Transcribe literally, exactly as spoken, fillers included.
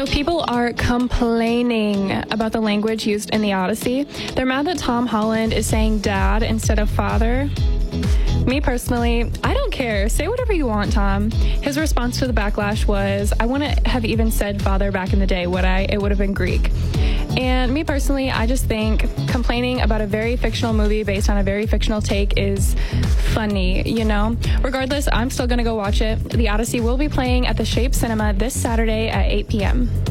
So people are complaining about the language used in the Odyssey. They're mad that Tom Holland is saying dad instead of father. Me personally, I don't care. Say whatever you want, Tom. His response to the backlash was, I wouldn't have even said father back in the day, would I? It would have been Greek. And me personally, I just think complaining about a very fictional movie based on a very fictional take is funny, you know? Regardless, I'm still going to go watch it. The Odyssey will be playing at the Shape Cinema this Saturday at eight p.m.